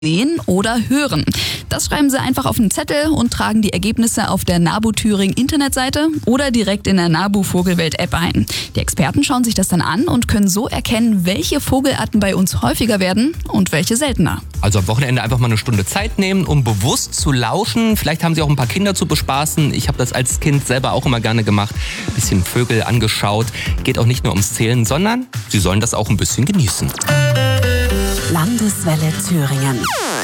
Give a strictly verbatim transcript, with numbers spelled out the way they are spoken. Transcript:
sehen oder hören. Das schreiben Sie einfach auf einen Zettel und tragen die Ergebnisse auf der NABU Thüringen Internetseite oder direkt in der NABU Vogelwelt App ein. Die Experten schauen sich das dann an und können so erkennen, welche Vogelarten bei uns häufiger werden und welche seltener. Also am Wochenende einfach mal eine Stunde Zeit nehmen, um bewusst zu lauschen. Vielleicht haben Sie auch ein paar Kinder zu bespaßen. Ich habe das als Kind selber auch immer gerne gemacht. Ein bisschen Vögel angeschaut. Geht auch nicht nur ums Zählen, sondern Sie sollen das auch ein bisschen genießen. Landeswelle Thüringen.